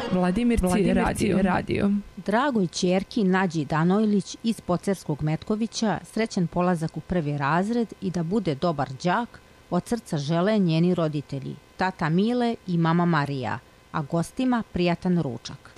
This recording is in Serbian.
Vladimir radio. Dragoj ćerki Nađi Danojlić iz Pocerskog Metkovića srećan polazak u 1. razred i da bude dobar đak od srca žele njeni roditelji, tata Mile i mama Marija, a gostima prijatan ručak.